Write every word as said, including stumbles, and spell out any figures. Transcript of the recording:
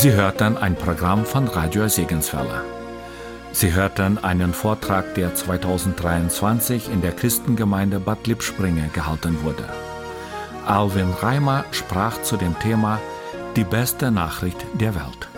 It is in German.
Sie hörten ein Programm von Radio Segenswelle. Sie hörten einen Vortrag, der zweitausenddreiundzwanzig in der Christengemeinde Bad Lippspringe gehalten wurde. Alwin Reimer sprach zu dem Thema Die beste Nachricht der Welt.